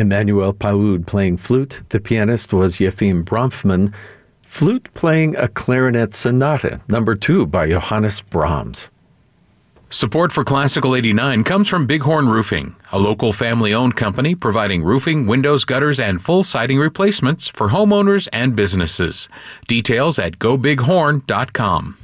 Emmanuel Paoud playing flute. The pianist was Yefim Bronfman. Flute playing a clarinet sonata, number 2 by Johannes Brahms. Support for Classical 89 comes from Bighorn Roofing, a local family-owned company providing roofing, windows, gutters, and full siding replacements for homeowners and businesses. Details at gobighorn.com.